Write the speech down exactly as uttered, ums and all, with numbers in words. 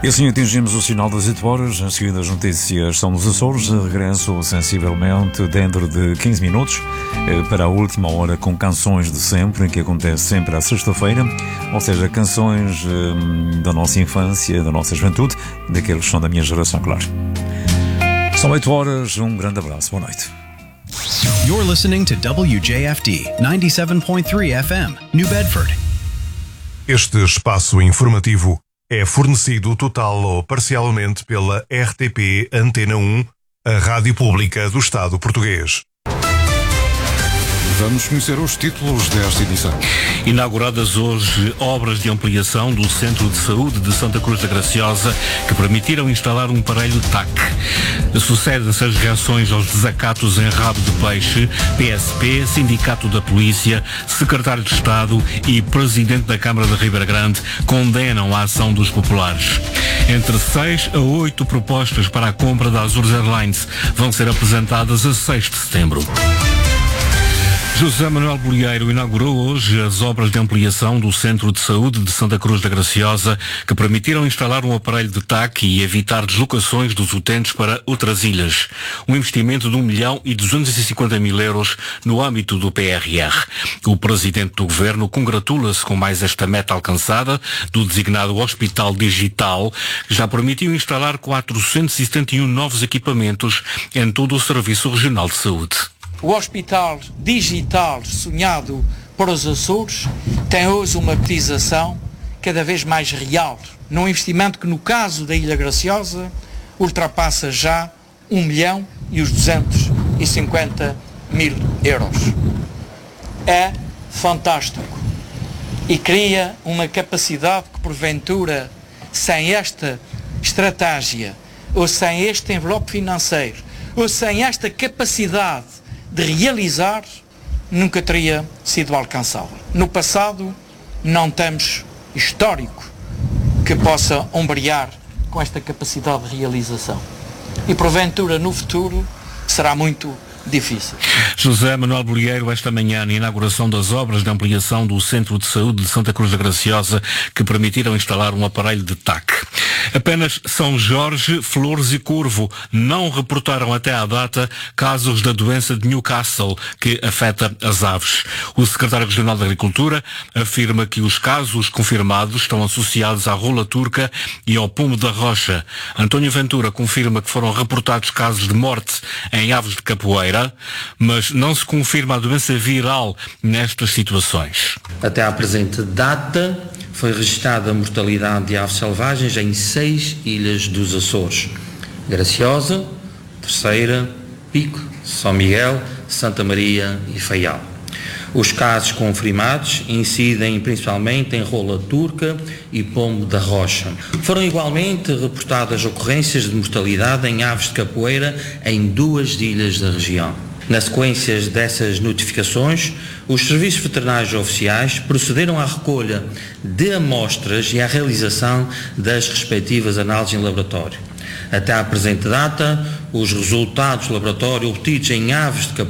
E assim atingimos o sinal das oito horas. Em seguida, as notícias são nos Açores. Regresso sensivelmente dentro de quinze minutos para a última hora com canções de sempre, que acontece sempre à sexta-feira. Ou seja, canções hum, da nossa infância, da nossa juventude, daqueles que são da minha geração, claro. São oito horas. Um grande abraço. Boa noite. You're listening to W J F D ninety-seven point three F M, New Bedford. Este espaço informativo é fornecido total ou parcialmente pela R T P Antena um, a rádio pública do Estado português. Vamos conhecer os títulos desta edição. Inauguradas hoje obras de ampliação do Centro de Saúde de Santa Cruz da Graciosa que permitiram instalar um aparelho T A C. Sucedem-se as reações aos desacatos em rabo de peixe. P S P, Sindicato da Polícia, Secretário de Estado e Presidente da Câmara de Ribeira Grande condenam a ação dos populares. Entre seis a oito propostas para a compra da Azores Airlines vão ser apresentadas a seis de setembro. José Manuel Bolieiro inaugurou hoje as obras de ampliação do Centro de Saúde de Santa Cruz da Graciosa, que permitiram instalar um aparelho de T A C e evitar deslocações dos utentes para outras ilhas. Um investimento de um milhão e duzentos e cinquenta mil euros no âmbito do P R R. O Presidente do Governo congratula-se com mais esta meta alcançada do designado Hospital Digital, que já permitiu instalar quatrocentos e setenta e um novos equipamentos em todo o Serviço Regional de Saúde. O Hospital Digital sonhado para os Açores tem hoje uma cotização cada vez mais real, num investimento que no caso da Ilha Graciosa ultrapassa já um milhão e os duzentos e cinquenta mil euros. É fantástico e cria uma capacidade que porventura sem esta estratégia ou sem este envelope financeiro ou sem esta capacidade de realizar, nunca teria sido alcançada. No passado, não temos histórico que possa ombrear com esta capacidade de realização. E, porventura, no futuro, será muito difícil. José Manuel Bolieiro, esta manhã, na inauguração das obras de ampliação do Centro de Saúde de Santa Cruz da Graciosa, que permitiram instalar um aparelho de T A C. Apenas São Jorge, Flores e Corvo não reportaram até à data casos da doença de Newcastle, que afeta as aves. O secretário regional da Agricultura afirma que os casos confirmados estão associados à rola turca e ao pomo da rocha. António Ventura confirma que foram reportados casos de morte em aves de capoeira, mas não se confirma a doença viral nestas situações. Até à presente data, foi registada a mortalidade de aves selvagens em seis ilhas dos Açores: Graciosa, Terceira, Pico, São Miguel, Santa Maria e Faial. Os casos confirmados incidem principalmente em rola turca e pomo da rocha. Foram igualmente reportadas ocorrências de mortalidade em aves de capoeira em duas ilhas da região. Na sequência dessas notificações, os serviços veterinários oficiais procederam à recolha de amostras e à realização das respectivas análises em laboratório. Até à presente data, os resultados do laboratório obtidos em aves de capoeira